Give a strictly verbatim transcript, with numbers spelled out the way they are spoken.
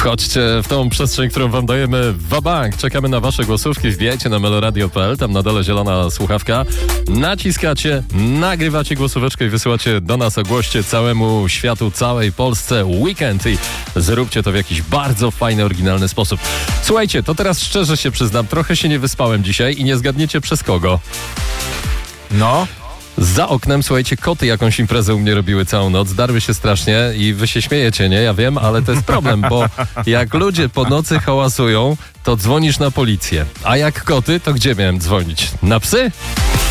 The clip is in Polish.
Wchodźcie w tą przestrzeń, którą wam dajemy wabank. Czekamy na wasze głosówki. Wbijajcie na meloradio kropka p l. Tam na dole zielona słuchawka. Naciskacie, nagrywacie głosóweczkę i wysyłacie do nas. Ogłoście całemu światu, całej Polsce weekend i zróbcie to w jakiś bardzo fajny, oryginalny sposób. Słuchajcie, to teraz szczerze się przyznam, trochę się nie wyspałem dzisiaj i nie zgadniecie przez kogo. No. Za oknem, słuchajcie, koty jakąś imprezę u mnie robiły całą noc, darły się strasznie i wy się śmiejecie, nie? Ja wiem, ale to jest problem, bo jak ludzie po nocy hałasują, to dzwonisz na policję. A jak koty, to gdzie miałem dzwonić? Na psy?